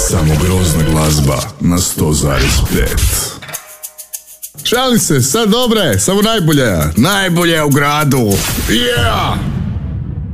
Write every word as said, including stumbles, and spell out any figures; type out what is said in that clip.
Samo grozna glazba na sto zarez pet. Šalim se, sad dobre, samo najbolje. Najbolje u gradu. Yeah!